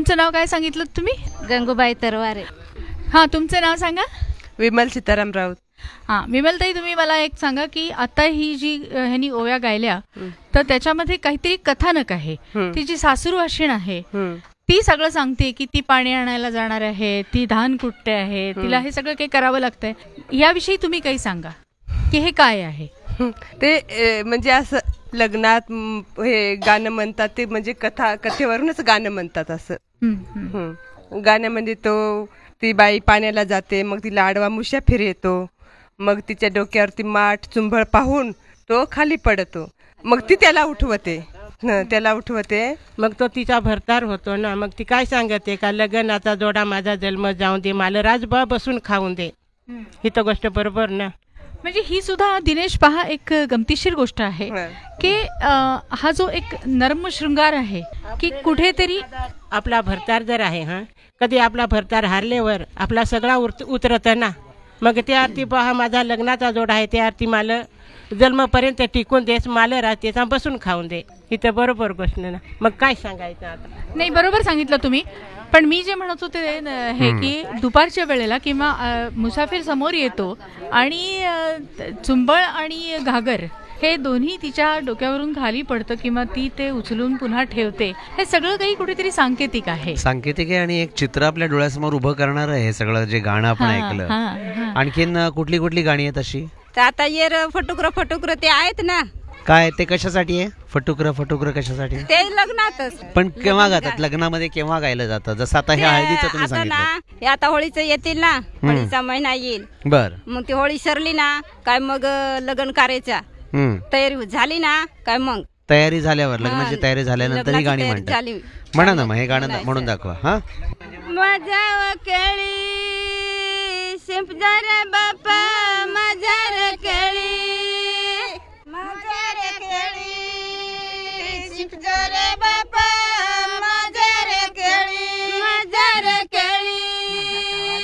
तुमचं नाव काय सांगितलं तुम्ही? गंगूबाई तरवारे. हां, तुमचं नाव सांगा. विमल सीताराम राऊत. हां, विमलताई, तुम्ही मला एक सांगा की आता ही जी ह्यांनी ओव्या गायल्या तर त्याच्यामध्ये काहीतरी कथानक आहे. तिची सासरू अशीण आहे, ती सगळं सांगते की ती पाणी आणायला जाणार आहे, ती धान कुटते आहे, तिला हे सगळं काही करावं लागतंय. याविषयी तुम्ही काही सांगा की हे काय आहे ते. म्हणजे असं लग्नात हे गाणं म्हणतात ते, म्हणजे कथेवरूनच गाणं म्हणतात असं. गाण्यामध्ये ती बाई पाण्याला जाते, मग तिला आडवा मुश्या फिर येतो, मग तिच्या डोक्यावरती माठ चुंबळ पाहून तो खाली पडतो, मग ती त्याला उठवते. मग तो तिचा भरतार होतो ना. मग ती काय सांगते का, लग्नाचा जोडा माझा जन्म जाऊन दे, मला राजबा बसून खाऊन दे. ही तर गोष्ट बरोबर ना. म्हणजे ही सुद्धा दिनेश पहा एक गमतीशीर गोष्ट आहे की हा जो एक नर्म शृंगार आहे की कुठेतरी आपला भरतार जर आहे, कधी आपला भरतार हारल्यावर आपला सगळा उतरत ना. मग त्या आरती पहा, माझा लग्नाचा जोड आहे, त्या आरती मला जन्मपर्यंत टिकून देस, मला रात्रीचा बसून खाऊन दे. ही तर बरोबर गोष्ट ना. मग काय सांगायचं आता. नाही, बरोबर सांगितलं तुम्ही. पण मी जे म्हणत होते हे की दुपारच्या वेळेला किंवा मुसाफिर समोर येतो आणि चुंबळ आणि घागर हे दोन्ही तिच्या डोक्यावरून खाली पडतं किंवा ती ते उचलून पुन्हा ठेवते. हे सगळं काही कुठेतरी सांकेतिक आहे. आणि एक चित्र आपल्या डोळ्यासमोर उभं करणार आहे हे सगळं जे गाणं आपण ऐकलं. आणखीन कुठली कुठली गाणी आहेत अशी? तर आता येर फटुकर ते आहेत ना. काय ते कशासाठी आहे? फटुकर कशासाठी? ते लग्नातच. पण केव्हा गातात? लग्नामध्ये केव्हा गायलं जातं? जसं आता हे हळदीचं तुम्ही सांगितलं. हे आता होळीचं येतील ना, होळीचा महिना येईल. बर. मग ती होळी सरली ना काय, मग लग्न करायचा तयारी झाली ना काय, मग तयारी झाल्यावर, लग्नाची तयारी झाल्यानंतर ही गाणी म्हणतात. म्हणा ना, मग हे गाणं म्हणून दाखवा. माझ्या केळी